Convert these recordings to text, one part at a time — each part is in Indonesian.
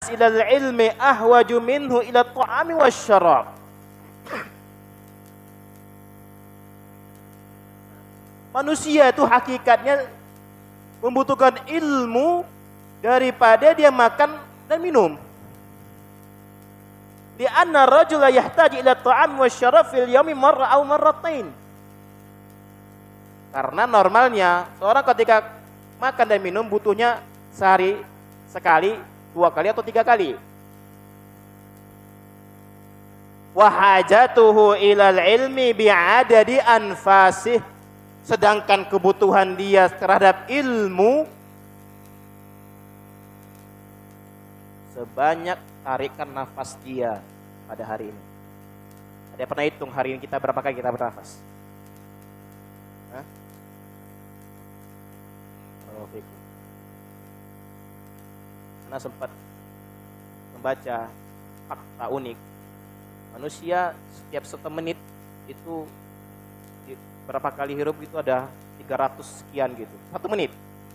ilal ilmi ahwaju minhu ila ta'ami wasyarab. Manusia itu hakikatnya membutuhkan ilmu daripada dia makan dan minum. Di anna rajula yahtaj ila ta'am wasyarab fil yawmi marra aw marratain. Karena normalnya seorang ketika makan dan minum butuhnya sehari sekali, 2 kali atau 3 kali. Wa hajatuhu ilal ilmi bi'adadi anfasih. Sedangkan kebutuhan dia terhadap ilmu sebanyak tarikan nafas dia pada hari ini. Ada pernah hitung hari ini kita berapa kali kita bernafas? Hah? Oh, karena sempat membaca fakta unik. Manusia setiap 1 menit itu berapa kali hirup itu ada 300 sekian gitu. 1 menit.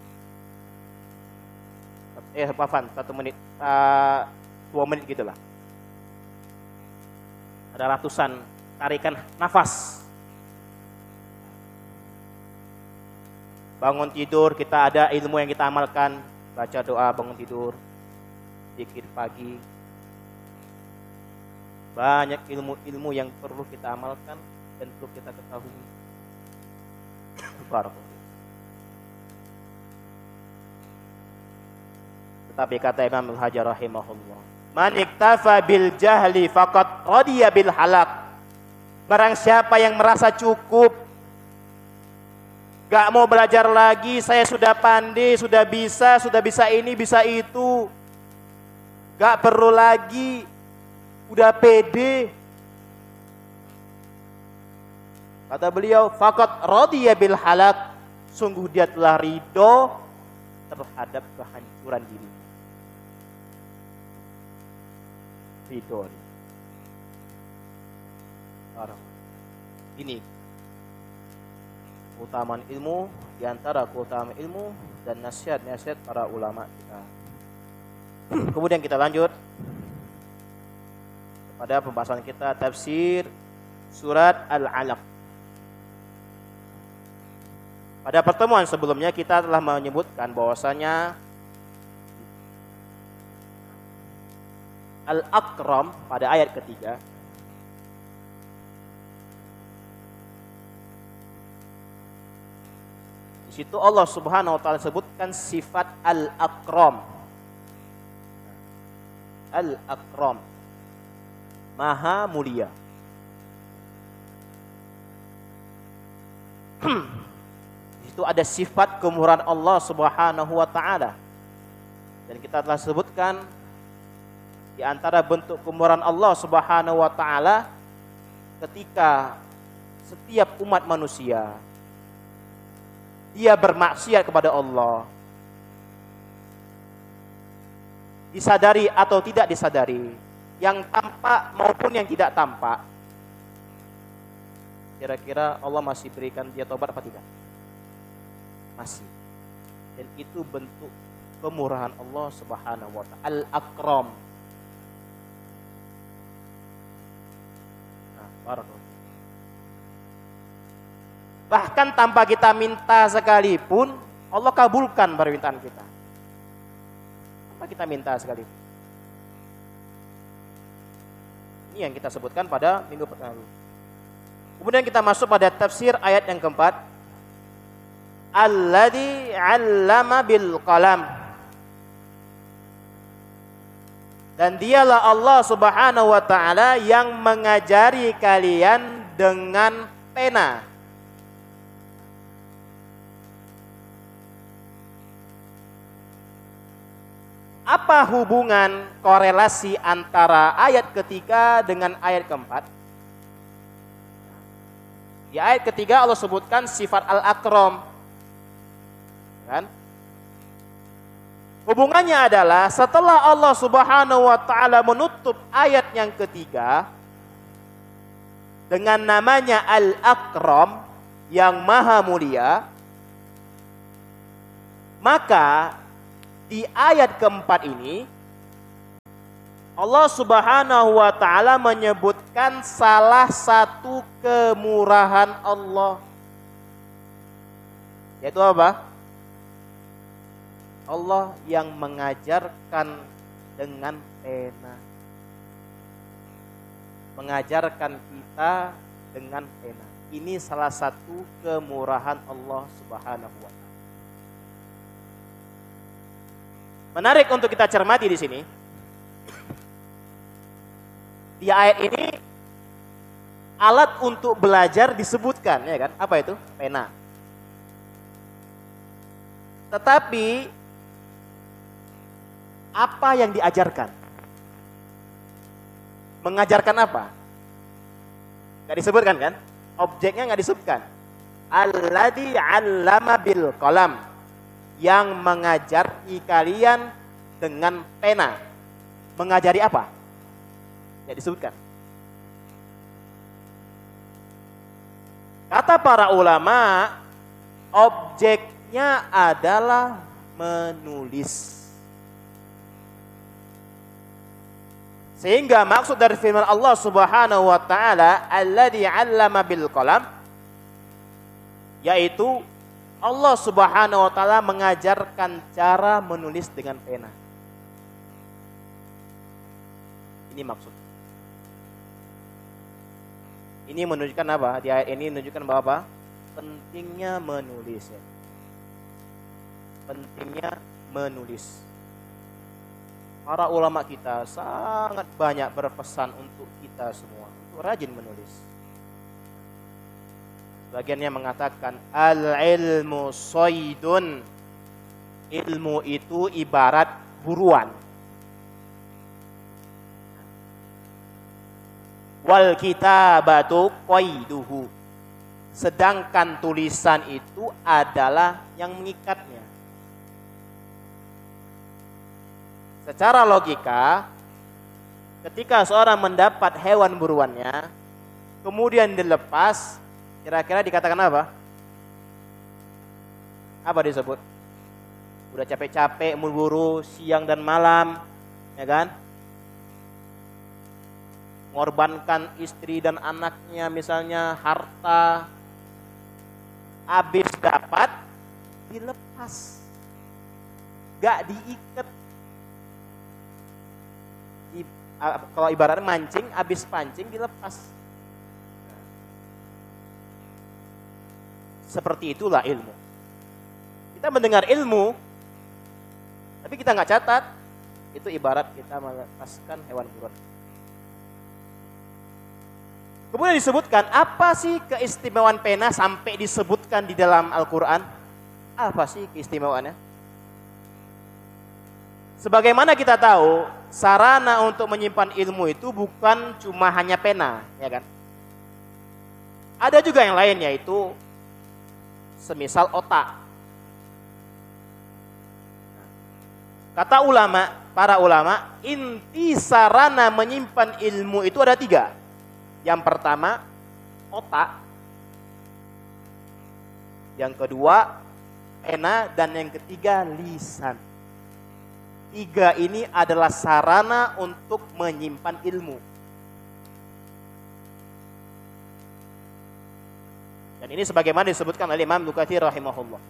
1 menit. 2 menit gitulah. Ada ratusan tarikan nafas. Bangun tidur kita ada ilmu yang kita amalkan. Baca doa bangun tidur. Zikir pagi. Banyak ilmu-ilmu yang perlu kita amalkan dan perlu kita ketahui. Tetapi kata Imam Al-Hajar rahimahullah, man iktafa bil jahli faqad radiya bil halak. Barang siapa yang merasa cukup, gak mau belajar lagi, saya sudah pandai, sudah bisa ini, bisa itu, gak perlu lagi, udah pede. Kata beliau, faqad radiya bil halak, sungguh dia telah ridho terhadap kehancuran diri. Ridho. Ini keutamaan ilmu, di antara keutamaan ilmu dan nasihat-nasihat para ulama kita. Kemudian kita lanjut pada pembahasan kita tafsir surat Al-Alaq. Pada pertemuan sebelumnya kita telah menyebutkan bahwasanya Al-Akram pada ayat ketiga di situ Allah Subhanahu wa taala sebutkan sifat Al-Akram. Al-Akram, Maha mulia. Itu ada sifat kemurahan Allah Subhanahu wa taala. Dan kita telah sebutkan di antara bentuk kemurahan Allah Subhanahu wa taala ketika setiap umat manusia dia bermaksiat kepada Allah, disadari atau tidak disadari, yang tampak maupun yang tidak tampak, kira-kira Allah masih berikan dia tobat apa tidak? Masih. Dan itu bentuk kemurahan Allah Subhanahu wa taala. Al-Akram. Nah, barakallahu. Bahkan tanpa kita minta sekalipun Allah kabulkan permintaan kita. Tanpa kita minta sekalipun. Ini yang kita sebutkan pada minggu lalu. Kemudian kita masuk pada tafsir ayat yang keempat. Alladzi 'allama bil qalam. Dan dialah Allah Subhanahu wa taala yang mengajari kalian dengan pena. Apa hubungan korelasi antara ayat ketiga dengan ayat keempat? Di ayat ketiga Allah sebutkan sifat Al-Akram. Kan? Hubungannya adalah setelah Allah Subhanahu wa taala menutup ayat yang ketiga dengan namanya Al-Akram yang maha mulia, maka di ayat keempat ini Allah Subhanahu wa taala menyebutkan salah satu kemurahan Allah. Yaitu apa? Allah yang mengajarkan dengan pena. Mengajarkan kita dengan pena. Ini salah satu kemurahan Allah Subhanahu wa taala. Menarik untuk kita cermati di sini. Di ayat ini alat untuk belajar disebutkan, ya kan? Apa itu? Pena. Tetapi apa yang diajarkan? Mengajarkan apa? Gak disebutkan kan? Objeknya gak disebutkan. Alladzi 'allama bil qalam, yang mengajari kalian dengan pena. Mengajari apa? Ya disebutkan. Kata para ulama, objeknya adalah menulis. Sehingga maksud dari firman Allah Subhanahu wa taala, alladzi 'allama bil qalam, yaitu Allah Subhanahu wa taala mengajarkan cara menulis dengan pena. Ini maksud. Ini menunjukkan apa? Di ayat ini menunjukkan bahwa apa? Pentingnya menulis. Ya. Pentingnya menulis. Para ulama kita sangat banyak berpesan untuk kita semua untuk rajin menulis. Bagiannya mengatakan al-ilmu soidun. Ilmu itu ibarat buruan. Wal kitabatu qaiduhu. Sedangkan tulisan itu adalah yang mengikatnya. Secara logika, ketika seorang mendapat hewan buruannya, kemudian dilepas, kira-kira dikatakan apa? Apa disebut? Udah capek-capek memburu siang dan malam, ya kan? Mengorbankan istri dan anaknya, misalnya harta, habis dapat dilepas, gak diikat. Kalau ibaratnya mancing, habis pancing dilepas. Seperti itulah ilmu. Kita mendengar ilmu, tapi kita nggak catat, itu ibarat kita melepaskan hewan buruan. Kemudian disebutkan, apa sih keistimewaan pena sampai disebutkan di dalam Al-Quran? Apa sih keistimewaannya? Sebagaimana kita tahu, sarana untuk menyimpan ilmu itu bukan cuma hanya pena, ya kan? Ada juga yang lain, yaitu semisal otak. Kata ulama, para ulama, inti sarana menyimpan ilmu itu ada 3. Yang pertama, otak. Yang kedua, pena. Dan yang ketiga, lisan. 3 ini adalah sarana untuk menyimpan ilmu. Dan ini sebagaimana disebutkan oleh Imam Ibnu Katsir rahimahullah.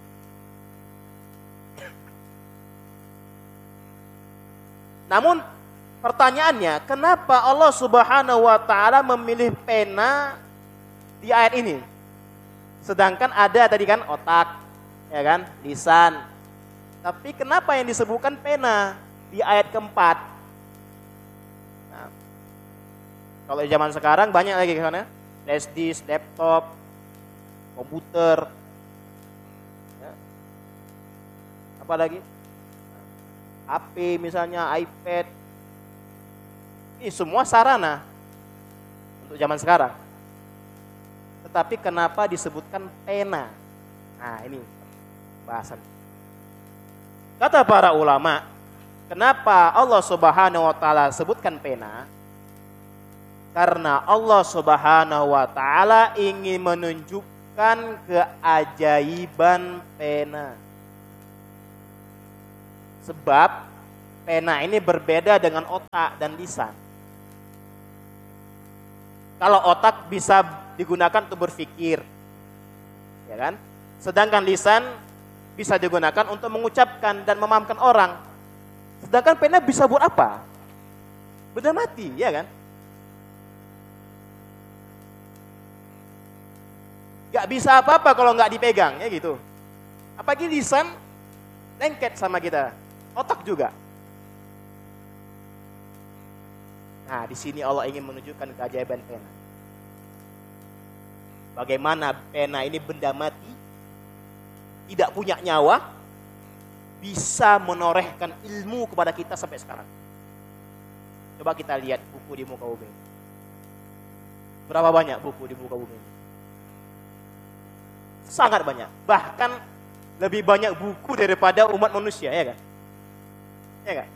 Namun pertanyaannya, kenapa Allah Subhanahu wa taala memilih pena di ayat ini? Sedangkan ada tadi kan otak, ya kan, lisan. Tapi kenapa yang disebutkan pena di ayat keempat? Nah, kalau zaman sekarang banyak lagi ke sana, flash disk, laptop, komputer, ya. Apa lagi? HP misalnya, iPad. Ini semua sarana untuk zaman sekarang. Tetapi kenapa disebutkan pena? Nah, ini bahasan. Kata para ulama, kenapa Allah Subhanahu wa taala sebutkan pena? Karena Allah Subhanahu wa taala ingin menunjukkan keajaiban pena. Sebab pena ini berbeda dengan otak dan lisan. Kalau otak bisa digunakan untuk berpikir, ya kan? Sedangkan lisan bisa digunakan untuk mengucapkan dan memahamkan orang. Sedangkan pena bisa buat apa? Benda mati, ya kan? Gak bisa apa-apa kalau nggak dipegang, ya gitu. Apalagi lisan lengket sama kita, otak juga. Nah, di sini Allah ingin menunjukkan keajaiban pena. Bagaimana pena ini benda mati, tidak punya nyawa, bisa menorehkan ilmu kepada kita sampai sekarang. Coba kita lihat buku di muka bumi. Berapa banyak buku di muka bumi? Sangat banyak. Bahkan lebih banyak buku daripada umat manusia, ya kan? Ya kan?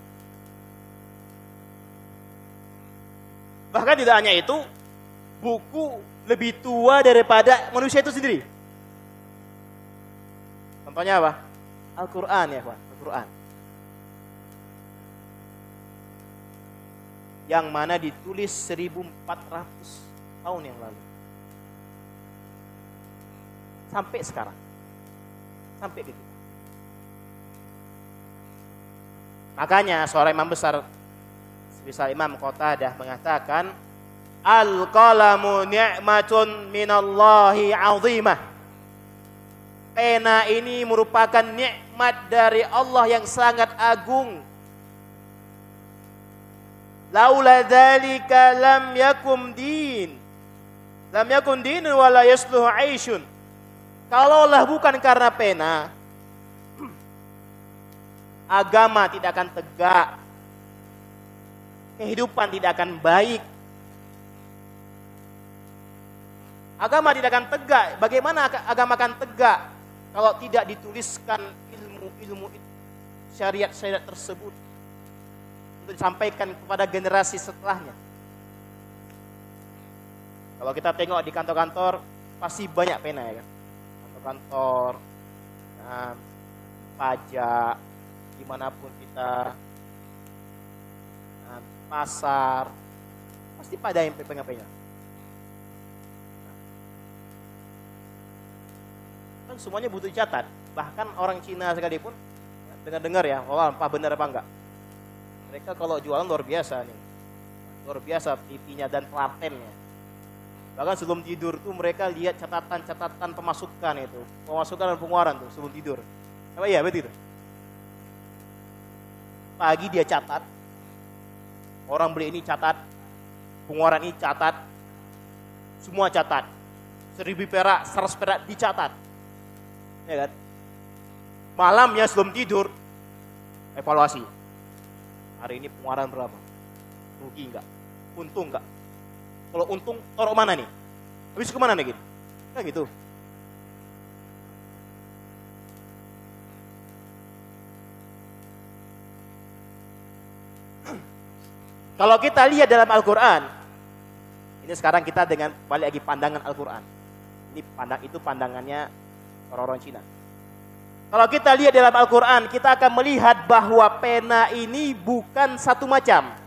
Bahkan tidak hanya itu, buku lebih tua daripada manusia itu sendiri. Contohnya apa? Al-Quran, ya kawan, Al-Quran. Yang mana ditulis 1400 tahun yang lalu. Sampai sekarang. Sampai di kita. Makanya seorang imam besar misal Imam Qatadah mengatakan, Al-qalamu ni'matun minallahi 'azimah. Pena ini merupakan nikmat dari Allah yang sangat agung. Laula dzalika lam yakum din. Lam yakun din wa la yasluhu 'aisyun. Kalaulah bukan karena pena, agama tidak akan tegak. Kehidupan tidak akan baik. Agama tidak akan tegak. Bagaimana agama akan tegak kalau tidak dituliskan ilmu-ilmu syariat-syariat tersebut untuk disampaikan kepada generasi setelahnya? Kalau kita tengok di kantor-kantor pasti banyak pena, ya kan? Kantor-kantor, pajak, dimanapun kita, pasar, pasti pada yang pegang-pegang. Kan semuanya butuh catat. Bahkan orang Cina sekalipun, dengar-dengar ya, apa benar apa enggak. Mereka kalau jualan luar biasa nih. Luar biasa TV-nya dan telatennya. Bahkan sebelum tidur tuh mereka lihat catatan-catatan pemasukan itu. Pemasukan dan pengeluaran tuh sebelum tidur. Apa iya betul? Pagi dia catat. Orang beli ini catat, pengeluaran ini catat, semua catat. 1.000 perak, 100 perak dicatat. Ya kan? Malamnya sebelum tidur, evaluasi. Hari ini pengeluaran berapa? Rugi enggak? Untung enggak? Kalau untung, taruh mana nih? Habis kemana nih? Kan gitu. Kalau kita lihat dalam Al-Quran, ini sekarang kita dengan balik lagi pandangan Al-Quran. Itu pandangannya orang-orang Cina. Kalau kita lihat dalam Al-Quran, kita akan melihat bahwa pena ini bukan satu macam.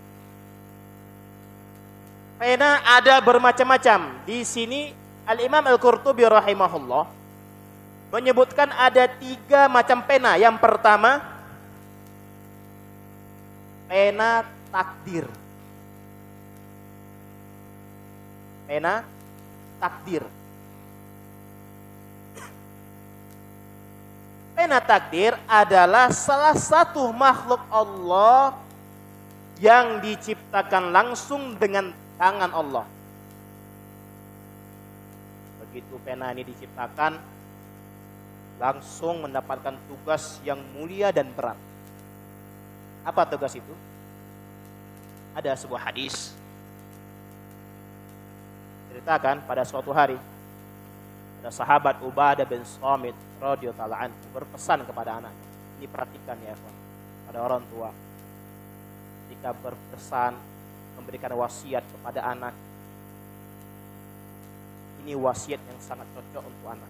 Pena ada bermacam-macam. Di sini Al-Imam Al-Qurtubi rahimahullah menyebutkan ada 3 macam pena. Yang pertama, pena takdir. Pena takdir. Pena takdir adalah salah satu makhluk Allah yang diciptakan langsung dengan tangan Allah. Begitu pena ini diciptakan, langsung mendapatkan tugas yang mulia dan berat. Apa tugas itu? Ada sebuah hadis ceritakan pada suatu hari ada sahabat Ubadah bin Samit radhiyallahu anhu berpesan kepada anaknya. Ini perhatikan ya, pada orang tua. Ketika berpesan memberikan wasiat kepada anak, ini wasiat yang sangat cocok untuk anak.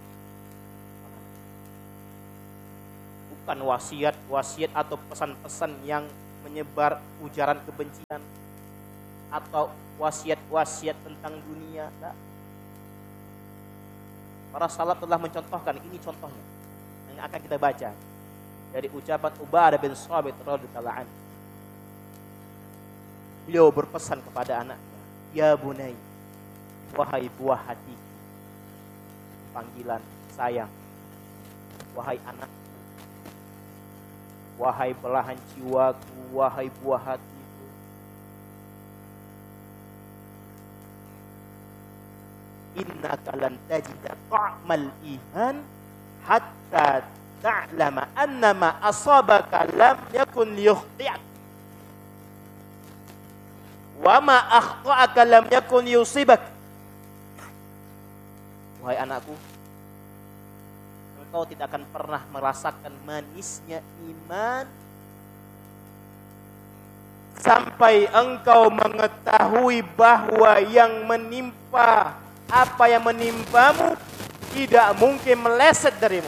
Bukan wasiat atau pesan-pesan yang menyebar ujaran kebencian atau wasiat-wasiat tentang dunia. Nah, para salaf telah mencontohkan, ini contohnya yang akan kita baca dari ucapan Ubadah bin Samit radhiyallahu anhu. Beliau berpesan kepada anaknya, ya bunai, wahai buah hatiku, panggilan sayang, wahai anakku, wahai belahan jiwaku, wahai buah hatiku. Innaka lan tajida ta'mal iman hatta ta'lama annama asabaka lam yakun liyukhti'ak wa ma akhta'aka lam yakun yusibak. Wahai anakku, engkau tidak akan pernah merasakan manisnya iman sampai engkau mengetahui bahwa yang menimpa, apa yang menimpamu tidak mungkin meleset darimu,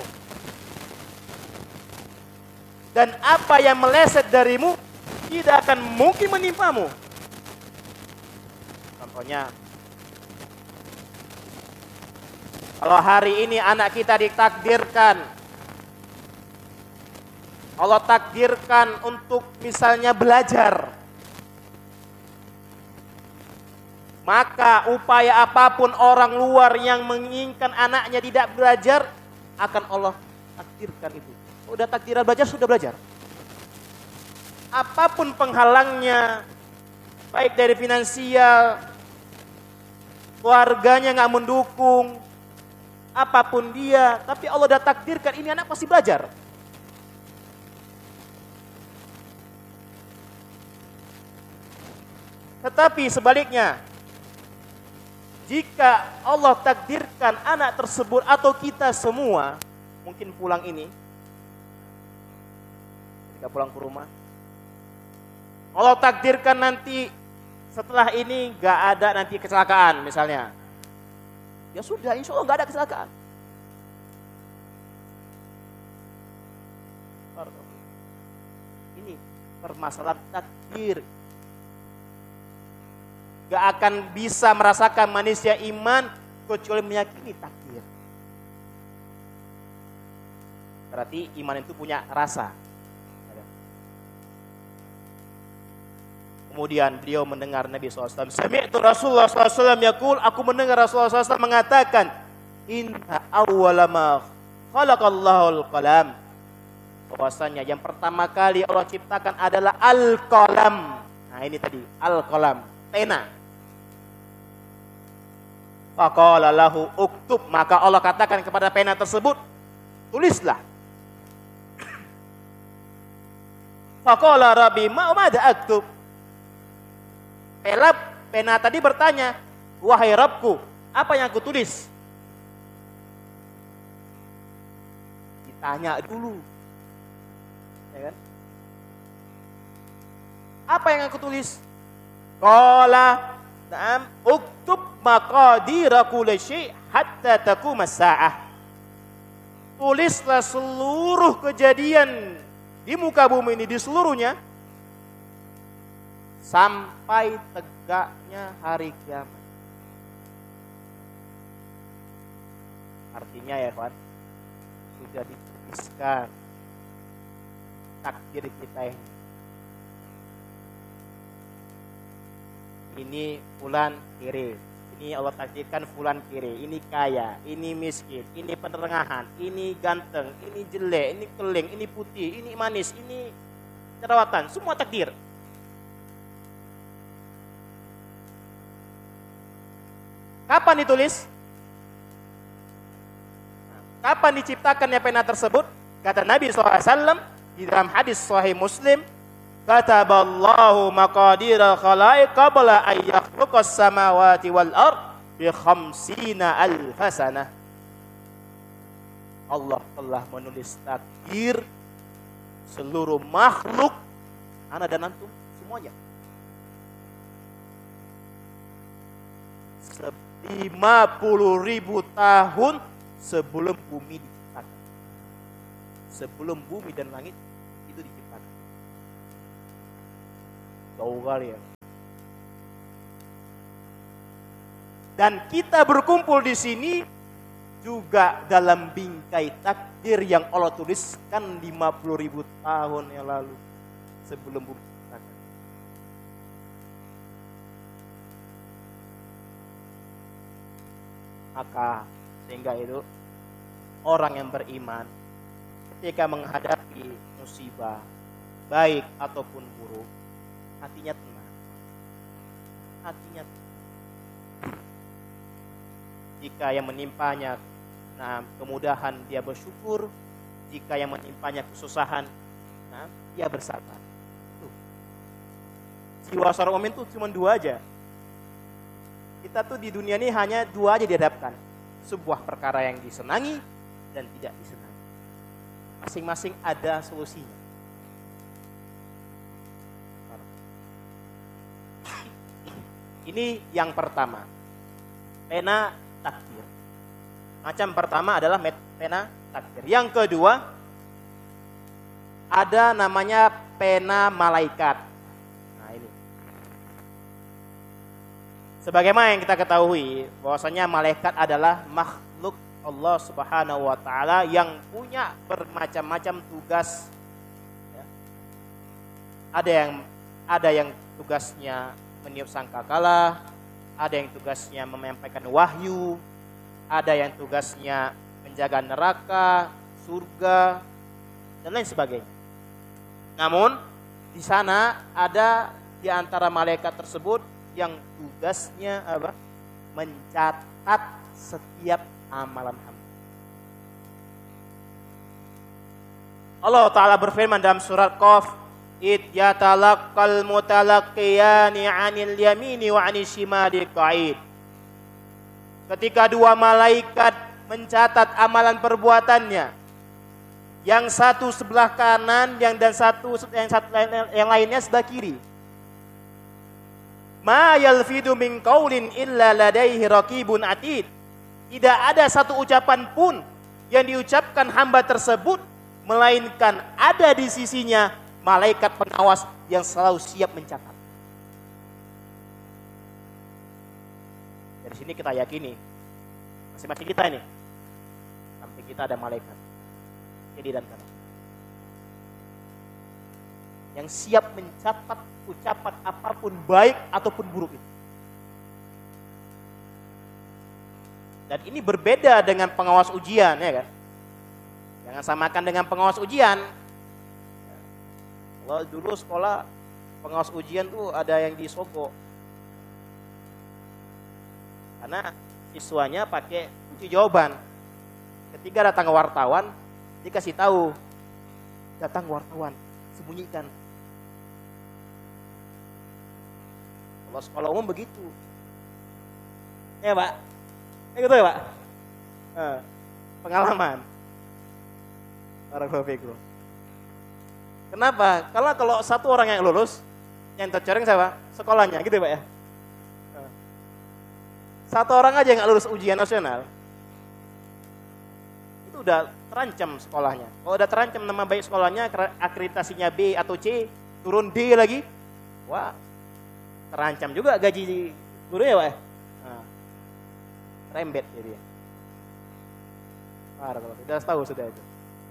dan apa yang meleset darimu tidak akan mungkin menimpamu. Contohnya, kalau hari ini anak kita ditakdirkan, Allah takdirkan untuk misalnya belajar, maka upaya apapun orang luar yang menginginkan anaknya tidak belajar, akan Allah takdirkan itu. Udah takdiran belajar, sudah belajar. Apapun penghalangnya, baik dari finansial, keluarganya nggak mendukung, apapun dia, tapi Allah udah takdirkan ini anak pasti belajar. Tetapi sebaliknya, jika Allah takdirkan anak tersebut atau kita semua, mungkin pulang ini, ketika pulang ke rumah, Allah takdirkan nanti setelah ini gak ada nanti kecelakaan misalnya. Ya sudah, insya Allah gak ada kecelakaan. Ini permasalahan takdir. Gak akan bisa merasakan manisnya iman kecuali meyakini takdir. Berarti iman itu punya rasa. Kemudian beliau mendengar Nabi SAW. Sami'tu Rasulullah SAW yaqul, aku mendengar Rasulullah SAW mengatakan, inna awwala ma khalaqallahul qalam. Bahwasanya yang pertama kali Allah ciptakan adalah al-qalam. Nah ini tadi, al-qalam, pena. Faqala lahu uktub, maka Allah katakan kepada pena tersebut, tulislah. Faqala rabbi ma'umada aktub. Pena tadi bertanya, wahai Rabbku, apa yang aku tulis? Ditanya dulu, ya kan? Apa yang aku tulis? Qala na'am uktub maqadira kulli syai' hatta taqum as-sa'ah. Tulislah seluruh kejadian di muka bumi ini, di seluruhnya, sampai tegaknya hari kiamat. Artinya ya kawan, sudah dituliskan takdir kita ini. Ini fulan kiri, ini Allah takdirkan fulan kiri, ini kaya, ini miskin, ini penerengahan, ini ganteng, ini jelek, ini keling, ini putih, ini manis, ini jerawatan, semua takdir. Kapan ditulis? Kapan diciptakannya pena tersebut? Kata Nabi SAW di dalam hadis Sahih Muslim, kataballahu maqadira khalaiq qabla an yakhluqas samawati wal ard bi 50,000 sanah. Allah telah menulis takdir seluruh makhluk, ana dan antum semuanya, 50.000 tahun sebelum bumi diciptakan. Sebelum bumi dan langit itu diciptakan. Jauh kali ya. Dan kita berkumpul di sini juga dalam bingkai takdir yang Allah tuliskan 50.000 tahun yang lalu sebelum bumi diciptakan. Maka sehingga itu orang yang beriman ketika menghadapi musibah baik ataupun buruk, hatinya tenang. Hatinya tenang. Jika yang menimpanya kemudahan, dia bersyukur. Jika yang menimpanya kesusahan, dia bersabar. Tuh. Jiwa seorang mukmin itu cuma dua aja. Kita tuh di dunia ini hanya dua aja dihadapkan. Sebuah perkara yang disenangi dan tidak disenangi. Masing-masing ada solusinya. Ini yang pertama. Pena takdir. Macam pertama adalah pena takdir. Yang kedua ada namanya pena malaikat. Nah ini. Sebagaimana yang kita ketahui bahwasanya malaikat adalah makhluk Allah Subhanahu wa taala yang punya bermacam-macam tugas. Ya. Ada yang tugasnya meniup sangkakala, ada yang tugasnya menyampaikan wahyu, ada yang tugasnya menjaga neraka, surga, dan lain sebagainya. Namun di sana ada di antara malaikat tersebut yang tugasnya apa? Mencatat setiap amalan hamba. Allah Ta'ala berfirman dalam surat Qaf, "Id yatalaqqal mutalaqiyani 'anil yamini wa 'anil shimali qa'id." Ketika dua malaikat mencatat amalan perbuatannya, yang satu sebelah kanan, yang lainnya sebelah kiri. Ma yalfidu min qaulin illa ladaihi raqibun atid. Tidak ada satu ucapan pun yang diucapkan hamba tersebut melainkan ada di sisinya malaikat pengawas yang selalu siap mencatat. Dari sini kita yakini masing-masing kita ini sampai kita ada malaikat kiri dan kanan yang siap mencatat ucapan apapun baik ataupun buruk itu. Dan ini berbeda dengan pengawas ujian, ya kan? Jangan samakan dengan pengawas ujian. Kalau dulu sekolah pengawas ujian tuh ada yang disogok. Karena siswanya pakai kunci jawaban. Ketika datang wartawan, dikasih tahu, datang wartawan, sembunyikan. Kalau sekolah umum begitu. Ya Pak, ya gitu ya Pak. Pengalaman. Barakallahu fikum. Kenapa? Karena kalau satu orang yang lulus, yang tercoreng siapa? Sekolahnya, gitu ya Pak ya. Satu orang aja yang nggak lulus ujian nasional, itu udah terancam sekolahnya. Kalau udah terancam nama baik sekolahnya, akreditasinya B atau C, turun D lagi, wah, terancam juga gaji guru ya Pak ya. Rembet jadi. Sudah tahu sudah itu.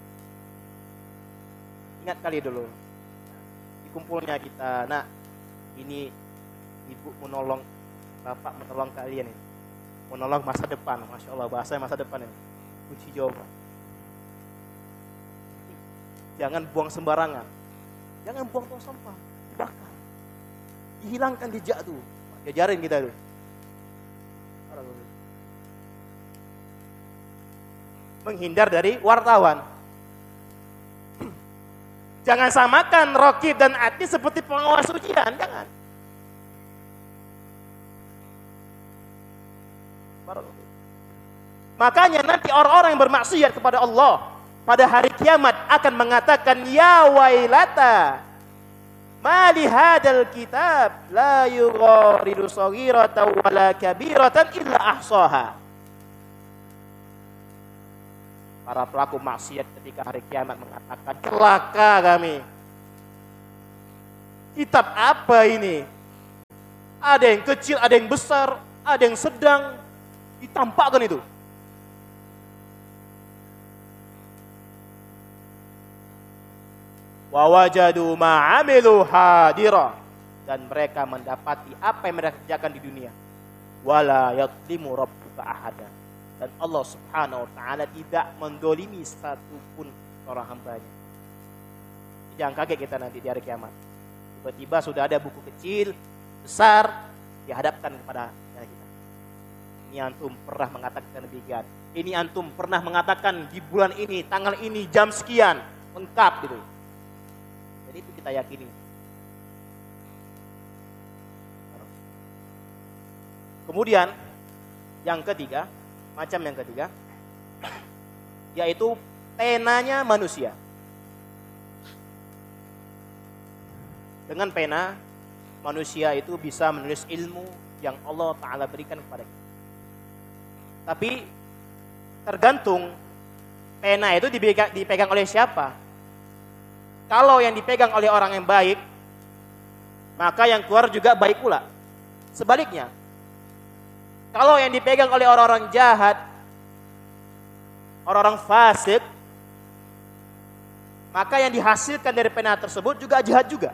Ingat kali dulu di kumpulnya kita, ini ibu menolong, bapak menolong kalian ini, menolong masa depan, masya Allah bahasa masa depan ini, kunci jawaban. Jangan buang sembarangan, jangan buang tong sampah, dibakar, dihilangkan jejak tuh, diajarin kita tuh. Menghindar dari wartawan. Jangan samakan raqib dan atid seperti pengawas ujian, jangan. Makanya nanti orang-orang yang bermaksiat kepada Allah pada hari kiamat akan mengatakan, ya wailata, ma li hadzal kitab la yughadiru shaghiratan wala kabiratan illa ahsaha. Para pelaku maksiat ketika hari kiamat mengatakan, celaka kami. Kitab apa ini? Ada yang kecil, ada yang besar, ada yang sedang, ditampakkan itu. Wa wajadu ma 'amilu hadira, dan mereka mendapati apa yang mereka kerjakan di dunia. Wala yadlimu rabbuka ahada, dan Allah Subhanahu wa taala tidak mendolimi satupun orang hambanya. Jangan kaget kita nanti di hari kiamat. Tiba-tiba sudah ada buku kecil, besar, dihadapkan kepada kita. Ini antum pernah mengatakan demikian. Ini antum pernah mengatakan di bulan ini, tanggal ini, jam sekian, lengkap gitu. Jadi itu kita yakini. Kemudian yang ketiga, macam yang ketiga, yaitu penanya manusia. Dengan pena, manusia itu bisa menulis ilmu yang Allah Ta'ala berikan kepada kita. Tapi tergantung pena itu dipegang oleh siapa. Kalau yang dipegang oleh orang yang baik, maka yang keluar juga baik pula. Sebaliknya, kalau yang dipegang oleh orang-orang jahat, orang-orang fasik, maka yang dihasilkan dari pena tersebut juga jahat juga.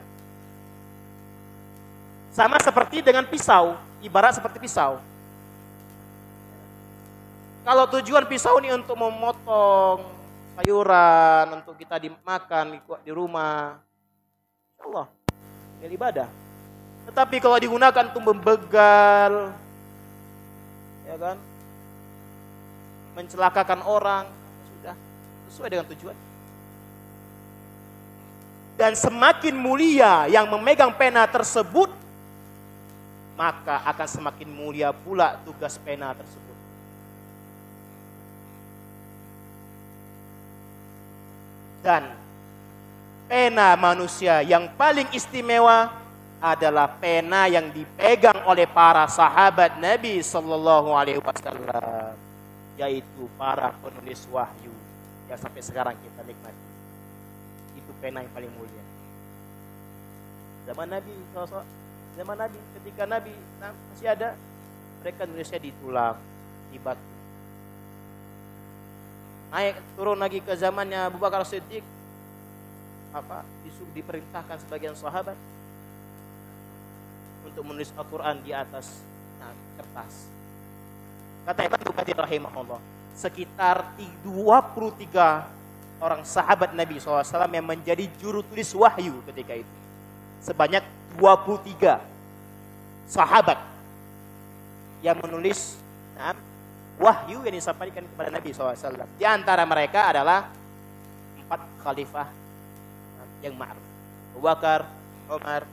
Sama seperti dengan pisau, ibarat seperti pisau. Kalau tujuan pisau ini untuk memotong sayuran, untuk kita dimakan di rumah, Allah, ya ibadah. Tetapi kalau digunakan untuk membegal, ya kan, mencelakakan orang, sudah sesuai dengan tujuan. Dan semakin mulia yang memegang pena tersebut, maka akan semakin mulia pula tugas pena tersebut. Dan pena manusia yang paling istimewa adalah pena yang dipegang oleh para sahabat Nabi Sallallahu Alaihi Wasallam, yaitu para penulis wahyu yang sampai sekarang kita nikmati. Itu pena yang paling mulia. Zaman Nabi SAW, zaman Nabi, ketika Nabi masih ada, mereka nulisnya di tulang, di batu. Naik turun lagi ke zamannya Abu Bakar Siddiq, diperintahkan sebagian sahabat untuk menulis Al-Quran di atas kertas. Kata Imam Bukhari rahimahullah, sekitar 23 orang sahabat Nabi SAW yang menjadi juru tulis wahyu ketika itu. Sebanyak 23 sahabat yang menulis wahyu yang disampaikan kepada Nabi SAW. Di antara mereka adalah 4 khalifah yang ma'ruf: Abu Bakar, Umar,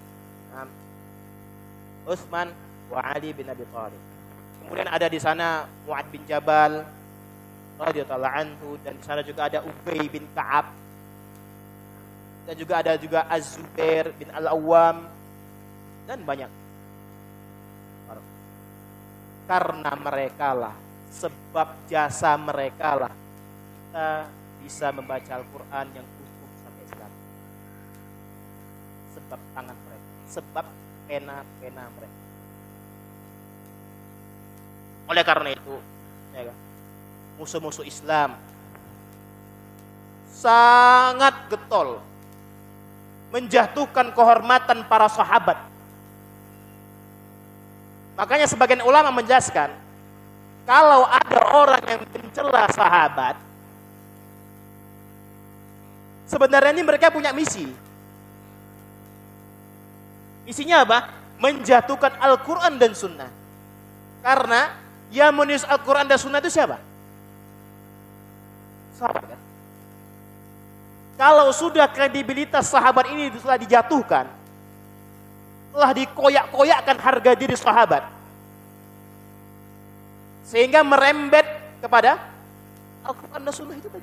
Utsman, wa Ali bin Abi Thalib. Kemudian ada di sana Mu'ad bin Jabal radhiyallahu anhu, dan di sana juga ada Ubay bin Ka'ab, dan juga ada Az-Zubair bin Al-Awwam, dan banyak. Karena mereka lah, sebab jasa mereka lah, kita bisa membaca Al-Quran yang utuh sampai sekarang. Sebab tangan mereka, sebab pena-pena mereka. Oleh karena itu, ya kan, musuh-musuh Islam sangat getol menjatuhkan kehormatan para sahabat. Makanya sebagian ulama menjelaskan, kalau ada orang yang mencela sahabat, sebenarnya ini mereka punya misi. Isinya apa? Menjatuhkan Al-Quran dan Sunnah. Karena yang menulis Al-Quran dan Sunnah itu siapa? Sahabat kan? Kalau sudah kredibilitas sahabat ini telah dijatuhkan, telah dikoyak-koyakkan harga diri sahabat, sehingga merembet kepada Al-Quran dan Sunnah itu tadi.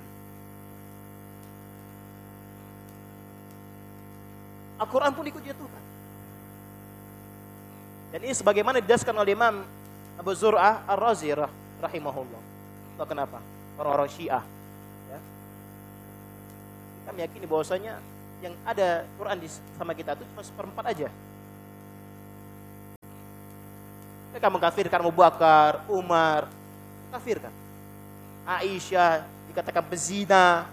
Al-Quran pun ikut jatuhkan. Dan ini sebagaimana dijelaskan oleh Imam Abu Zur'ah Ar-Razi rahimahullah. Itu kenapa? Orang-orang Syiah, ya, kita meyakini bahwasanya yang ada Quran sama kita itu cuma 1/4 aja. Mereka mengkafirkan Abu Bakar, Umar, kafirkan. Aisyah dikatakan bezina.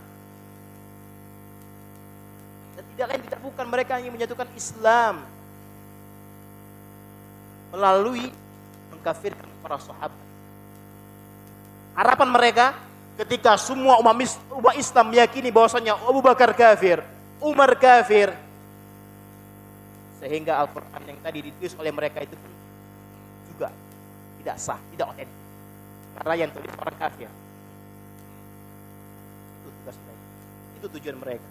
Dan tidak lain tidak bukan mereka yang menyatukan Islam melalui mengkafirkan para sahabat. Harapan mereka ketika semua umat Islam meyakini bahwasanya Abu Bakar kafir, Umar kafir, sehingga Al-Quran yang tadi ditulis oleh mereka itu pun juga tidak sah, tidak otentik, karena yang tulis orang kafir. Itu tugas mereka, itu tujuan mereka.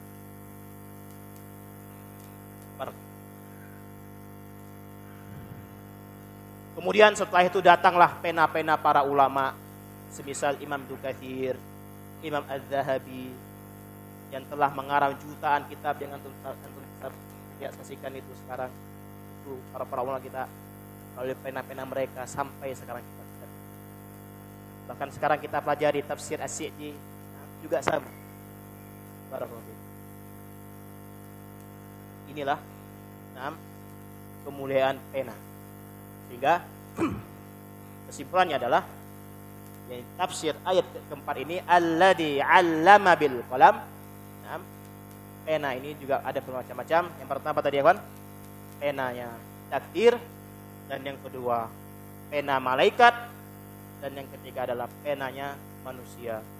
Kemudian setelah itu datanglah pena-pena para ulama, semisal Imam Ibnu Katsir, Imam Az-Zahabi, yang telah mengarang jutaan kitab yang antum lihat saksikan itu sekarang. Itu para ulama kita melalui pena-pena mereka sampai sekarang kita. Bahkan sekarang kita pelajari tafsir As-Sa'di juga sama. Inilah kemuliaan pena. Sehingga kesimpulannya adalah yang tafsir ayat keempat ini alladzi 'allama bil qalam. Pena ini juga ada bermacam-macam. Yang pertama tadi ya kan, penanya takdir, dan yang kedua pena malaikat, dan yang ketiga adalah penanya manusia.